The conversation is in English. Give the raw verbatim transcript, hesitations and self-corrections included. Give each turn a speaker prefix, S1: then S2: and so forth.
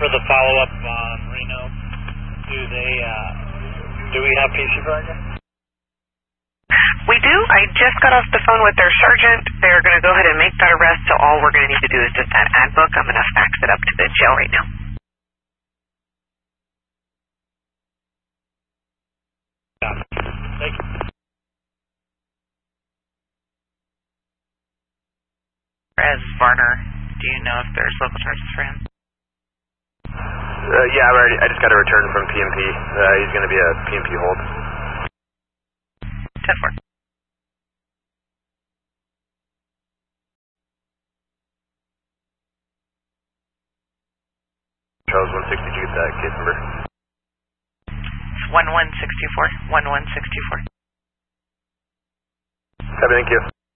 S1: for the follow-up on Reno. Do they, uh, do we have P C Finder?
S2: We do. I just got off the phone with their sergeant. They're going to go ahead and make that arrest, so all we're going to need to do is just that ad book. I'm going to fax it up to the jail right now.
S1: Thank you.
S2: As Varner, do you know if there's local charges for him?
S3: Uh, yeah, I already. I just got a return from P M P. Uh, he's going to be a P M P hold.
S2: ten four.
S3: Charles one sixty-two, that case number.
S2: It's one one six two four. one one six two four.
S3: Copy, thank you.